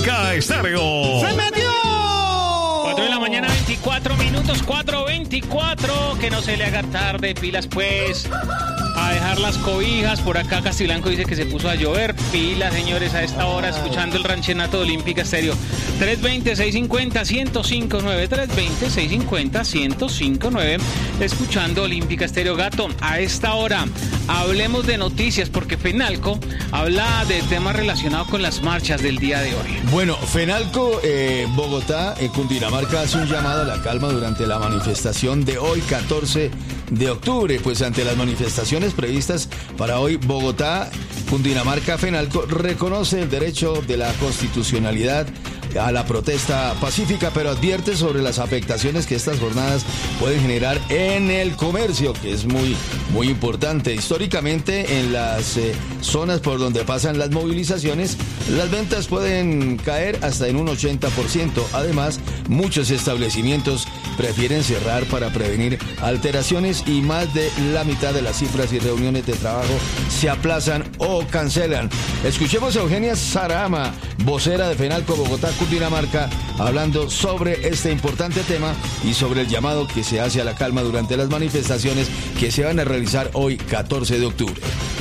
Olímpica Estéreo. ¡Se metió! 4 de la mañana, 24 minutos, 4:24. Que no se le haga tarde, pilas pues. A dejar las cobijas. Por acá Castilblanco dice que se puso a llover. Pilas, señores, a esta hora escuchando el ranchenato de Olímpica Estéreo. 320-650-1059. 320-650-1059. Escuchando Olímpica Estéreo. Gato, a esta hora hablemos de noticias porque Fenalco habla de temas relacionados con las marchas del día de hoy. Bueno, Fenalco, Bogotá, Cundinamarca hace un llamado a la calma durante la manifestación de hoy, 14 de octubre. Pues ante las manifestaciones previstas para hoy, Bogotá, Cundinamarca, Fenalco reconoce el derecho de la constitucionalidad a la protesta pacífica, pero advierte sobre las afectaciones que estas jornadas pueden generar en el comercio, que es muy importante. Históricamente, en las zonas por donde pasan las movilizaciones, las ventas pueden caer hasta en un 80%. Además, muchos establecimientos prefieren cerrar para prevenir alteraciones y más de la mitad de las cifras y reuniones de trabajo se aplazan o cancelan. Escuchemos a Eugenia Sarama, vocera de Fenalco Bogotá, Cundinamarca, hablando sobre este importante tema y sobre el llamado que se hace a la calma durante las manifestaciones que se van a realizar hoy, 14 de octubre.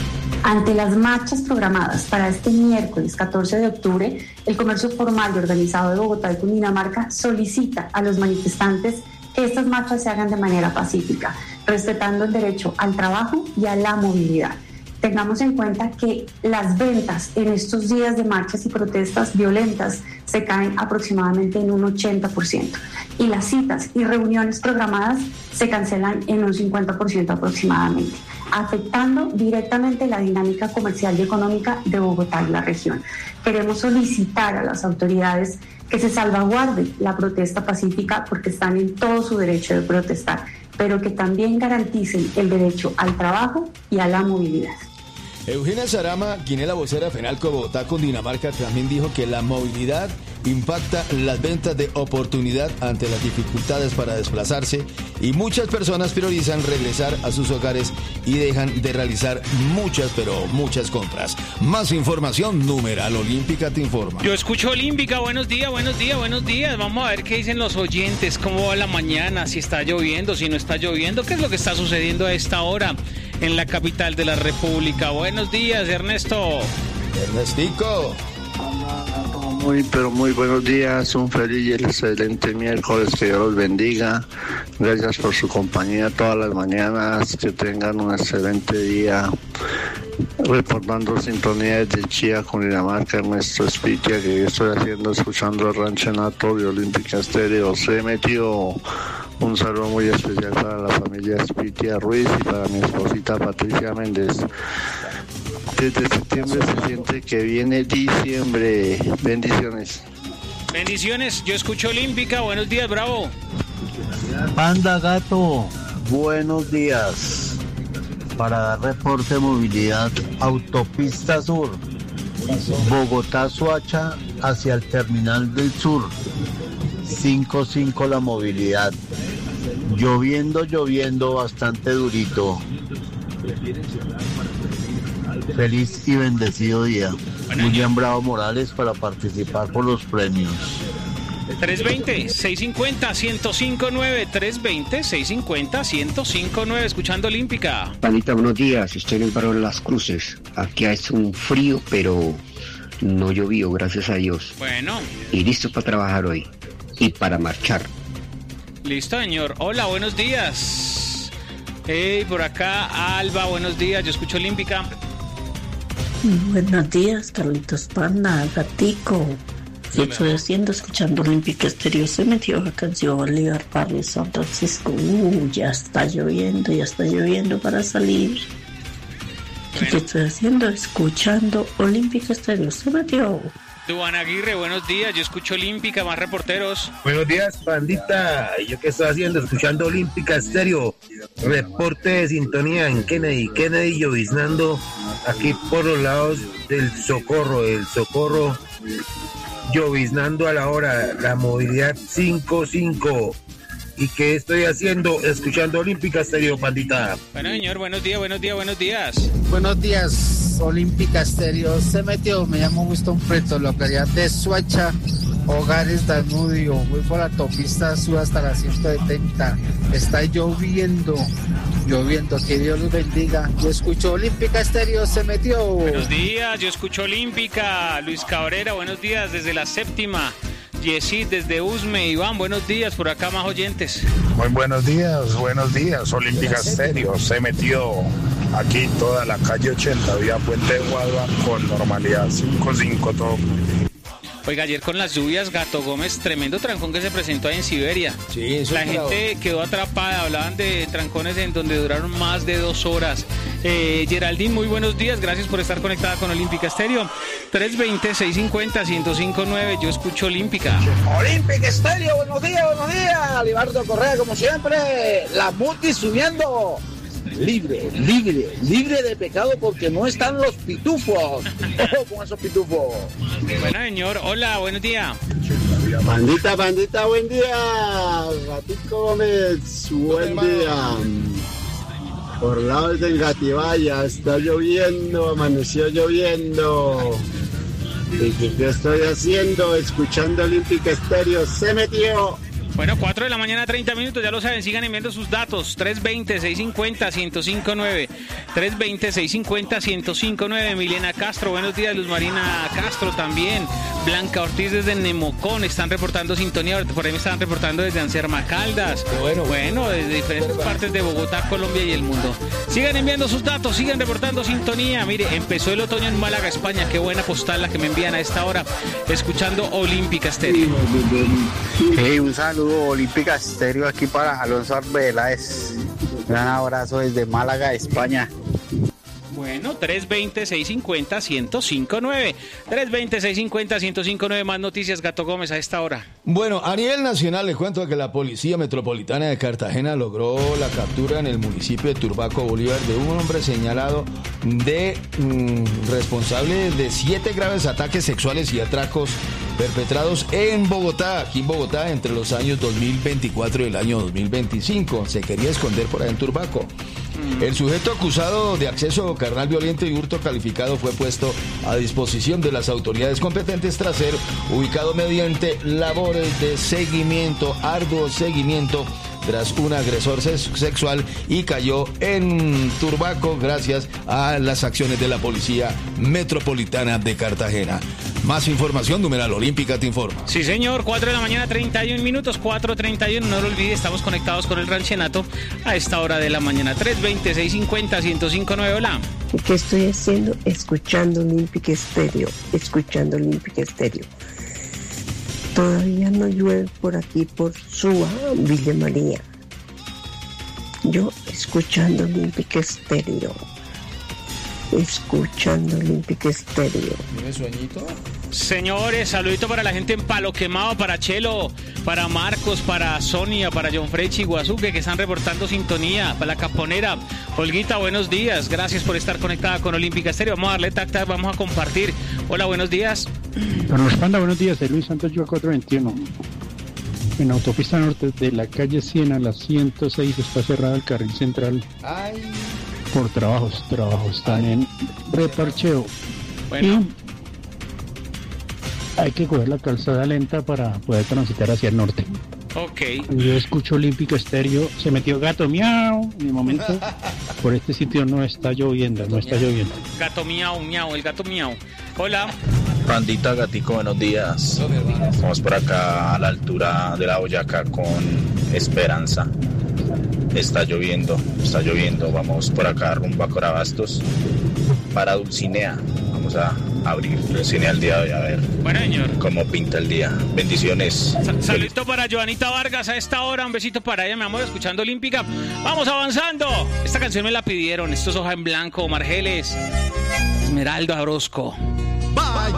Ante las marchas programadas para este miércoles 14 de octubre, el comercio formal y organizado de Bogotá y Cundinamarca solicita a los manifestantes que estas marchas se hagan de manera pacífica, respetando el derecho al trabajo y a la movilidad. Tengamos en cuenta que las ventas en estos días de marchas y protestas violentas se caen aproximadamente en un 80% y las citas y reuniones programadas se cancelan en un 50% aproximadamente, afectando directamente la dinámica comercial y económica de Bogotá y la región. Queremos solicitar a las autoridades que se salvaguarde la protesta pacífica porque están en todo su derecho de protestar, pero que también garanticen el derecho al trabajo y a la movilidad. Eugenia Sarama, quien es la vocera de Fenalco Bogotá, Cundinamarca, también dijo que la movilidad impacta las ventas de oportunidad ante las dificultades para desplazarse y muchas personas priorizan regresar a sus hogares y dejan de realizar muchas compras. Más información, numeral Olímpica te informa. Yo escucho Olímpica, buenos días. Vamos a ver qué dicen los oyentes, cómo va la mañana, si está lloviendo, si no está lloviendo, qué es lo que está sucediendo a esta hora en la capital de la República. Buenos días, Ernesto. Ernestico. Muy buenos días, un feliz y excelente miércoles, que Dios los bendiga. Gracias por su compañía todas las mañanas, que tengan un excelente día. Reportando sintonía desde Chía, Cundinamarca, Ernesto Espitia, que estoy escuchando el ranchenato de Olímpica Estéreo. Se metió. Un saludo muy especial para la familia Espitia Ruiz y para mi esposita Patricia Méndez. Desde septiembre se siente que viene diciembre. Bendiciones. Bendiciones, yo escucho Olímpica. Buenos días, Bravo. Panda Gato, buenos días. Para dar reporte de movilidad, autopista sur, Bogotá-Soacha hacia el terminal del sur, 5-5 la movilidad. Lloviendo bastante durito. Feliz y bendecido día. William Bravo Morales para participar por los premios. 320-650-1059, 320-650-1059, escuchando Olímpica. Panita, buenos días, estoy en el barrio de Las Cruces. Aquí hace un frío, pero no llovió, gracias a Dios. Bueno. Y listo para trabajar hoy y para marchar. Listo, señor. Hola, buenos días. Hey, por acá, Alba, buenos días, yo escucho Olímpica. Buenos días, Carlitos Panda, Gatico. Yo estoy haciendo, escuchando Olímpica Estéreo. Se metió la canción Bolívar Barrio San Francisco. Ya está lloviendo para salir. Bueno. ¿Qué estoy haciendo? Escuchando Olímpica Estéreo. Se metió. Duan Aguirre, buenos días, yo escucho Olímpica, más reporteros. Buenos días, pandita. ¿Yo qué estoy haciendo? Escuchando Olímpica Estéreo. Reporte de sintonía en Kennedy, lloviznando aquí por los lados del Socorro, lloviznando a la hora, la movilidad 5-5. ¿Y qué estoy haciendo? Escuchando Olímpica Estéreo, pandita. Bueno, señor, buenos días. Buenos días. días, Olímpica Estéreo. Se metió, me llamo Winston Preto, localidad de Suacha, Hogares Danubio. Voy por la autopista sur hasta la 170. Está lloviendo, que Dios los bendiga. Yo escucho Olímpica Estéreo, se metió. Buenos días, yo escucho Olímpica. Luis Cabrera, buenos días desde la séptima. Yesid desde Usme. Iván, buenos días, por acá más oyentes. Muy buenos días, Olímpica Estéreo, se metió aquí toda la calle 80, vía Puente de Guadua con normalidad, 5-5 todo. Oiga, ayer con las lluvias, Gato Gómez, tremendo trancón que se presentó ahí en Siberia. Sí, eso. La gente quedó atrapada, hablaban de trancones en donde duraron más de 2 horas. Geraldine, muy buenos días, gracias por estar conectada con Olímpica Estéreo. 320-650-1059, yo escucho Olímpica. Olímpica Estéreo, buenos días, Libardo Correa, como siempre, la multi subiendo. Libre de pecado porque no están los pitufos. Ojo con esos pitufos. Bueno, señor, hola, buenos días. Bandita, buen día. Gatico Gómez, buen día. Por lados del Gatibaya, está lloviendo, amaneció lloviendo. ¿Y qué estoy haciendo? Escuchando Olímpica Estéreo, se metió. Bueno, 4 de la mañana, 30 minutos, ya lo saben, sigan enviando sus datos, 320-650-1059, 320-650-1059, Milena Castro, buenos días, Luz Marina Castro también, Blanca Ortiz desde Nemocón, están reportando sintonía, por ahí me están reportando desde Anserma Caldas, bueno, desde diferentes partes de Bogotá, Colombia y el mundo. Sigan enviando sus datos, sigan reportando sintonía, mire, empezó el otoño en Málaga, España, qué buena postal la que me envían a esta hora, escuchando Olímpica Estéreo. Hey, un saludo. Olímpica Estéreo aquí para Alonso Arbeláez. Gran abrazo desde Málaga, España. Bueno, 320-650-1059. 320-650-1059. Más noticias, Gato Gómez, a esta hora. Bueno, a nivel nacional les cuento que la Policía Metropolitana de Cartagena logró la captura en el municipio de Turbaco, Bolívar, de un hombre señalado de responsable de 7 graves ataques sexuales y atracos perpetrados en Bogotá, aquí en Bogotá, entre los años 2024 y el año 2025. Se quería esconder por ahí en Turbaco. El sujeto acusado de acceso carnal violento y hurto calificado fue puesto a disposición de las autoridades competentes tras ser ubicado mediante labores de seguimiento, arduo seguimiento, tras un agresor sexual y cayó en Turbaco gracias a las acciones de la Policía Metropolitana de Cartagena. Más información, numeral Olímpica te informa. Sí, señor, 4 de la mañana, 31 minutos, 4:31, no lo olvide, estamos conectados con el Ranchenato a esta hora de la mañana, 320-650-1059, hola. ¿Qué estoy haciendo? Escuchando Olímpica Estéreo. Todavía no llueve por aquí, por Suba, Villa María. Yo escuchando Olímpica Estéreo. ¿Tiene sueñito? Señores, saludito para la gente en Palo Quemado, para Chelo, para Marcos, para Sonia, para John Frey Chiguazuque, que están reportando sintonía, para la Caponera. Olguita, buenos días, gracias por estar conectada con Olímpica Estéreo. Vamos a darle tacta, vamos a compartir. Hola, buenos días. Carlos Panda, buenos días, de Luis Santos, yo 421. En autopista norte de la calle 100 a las 106 está cerrado el carril central. Ay. Por trabajos están en reparcheo. Bueno. Y hay que coger la calzada lenta para poder transitar hacia el norte. Ok. Yo escucho Olímpica Estéreo, se metió gato miau. En el momento, por este sitio no está lloviendo. Gato miau, el gato miau. Hola. Pandita, Gatico, buenos días. Vamos por acá a la altura de la Boyacá con Esperanza. Está lloviendo, vamos por acá rumbo a Corabastos para Dulcinea. Vamos a abrir Dulcinea el día de hoy, a ver cómo pinta el día. Bendiciones. Saludito para Joanita Vargas a esta hora, un besito para ella, mi amor, escuchando Olímpica. Vamos avanzando. Esta canción me la pidieron, esto es Hoja en Blanco, Margeles, Esmeralda Orozco.